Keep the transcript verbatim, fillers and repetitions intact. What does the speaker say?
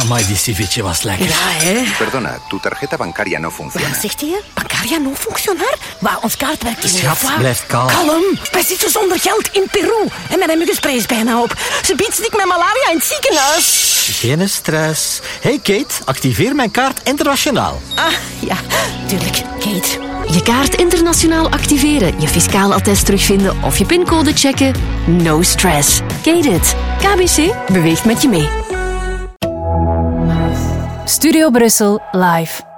Amai, die ceviche was lekker. Ja, hè. Perdona, tu tarjeta bancaria no funciona. Wat zegt hij? Bancaria no functionar? Maar ons kaartwerk is Schat, niet. blijf kalm. Kalm. Wij zitten zonder geld in Peru. En mijn muggenspray is bijna op. Ze biedt ziek met malaria in het ziekenhuis. Geen stress. Hey Kate, activeer mijn kaart internationaal. Ah, ja. Tuurlijk, Kate. Je kaart internationaal activeren, je fiscaal attest terugvinden of je pincode checken. No stress. Kate it. K B C beweegt met je mee. Studio Brussel live.